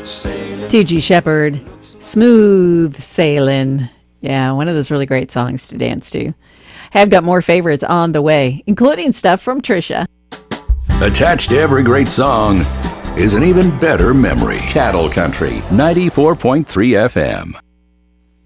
T.G. Shepherd, Smooth Sailing. Yeah, one of those really great songs to dance to. I've got more favorites on the way, including stuff from Trisha. Attached to every great song is an even better memory. Cattle Country, 94.3 FM.